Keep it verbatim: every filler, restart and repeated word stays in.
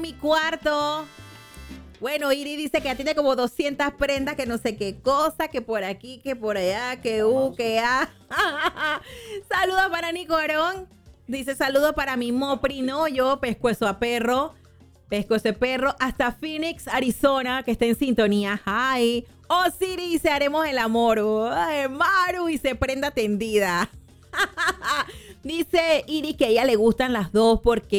Mi cuarto. Bueno, Iri dice que ya tiene como doscientas prendas, que no sé qué cosa, que por aquí, que por allá, que u, que a. Saludos para Nico Arón. Dice saludos para mi Mopri, no, yo pescuezo a perro. Pesco ese perro hasta Phoenix, Arizona, que está en sintonía. Hi. Oh, Siri dice haremos el amor. Ay, Maru dice prenda tendida. Dice Iri que a ella le gustan las dos porque